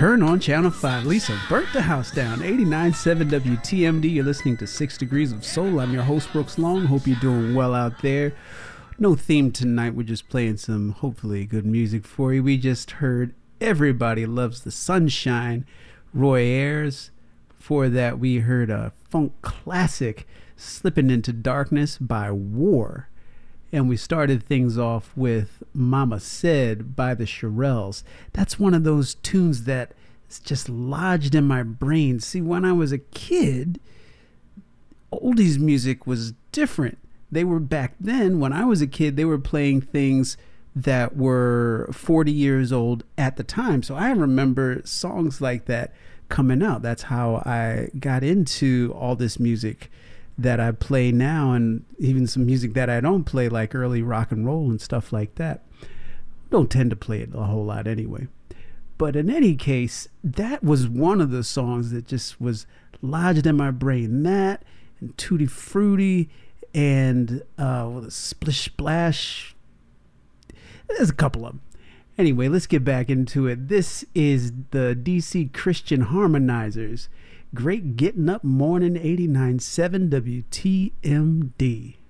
Turn on Channel 5. Lisa burnt the house down. 89.7 WTMD. You're listening to 6 Degrees of Soul. I'm your host, Brooks Long. Hope you're doing well out there. No theme tonight. We're just playing some, hopefully, good music for you. We just heard Everybody Loves the Sunshine, Roy Ayers. Before that, we heard a funk classic, Slipping Into Darkness by War. And we started things off with Mama Said by the Shirelles. That's one of those tunes that is just lodged in my brain. See, when I was a kid, oldies music was different. They were back then, when I was a kid, they were playing things that were 40 years old at the time. So I remember songs like that coming out. That's how I got into all this music that I play now, and even some music that I don't play, like early rock and roll and stuff like that. Don't tend to play it a whole lot anyway. But in any case, that was one of the songs that just was lodged in my brain. That and Tutti Frutti and Splish Splash. There's a couple of them. Anyway, let's get back into it. This is the DC Christian Harmonizers. Great Getting Up Morning, 89.7 WTMD.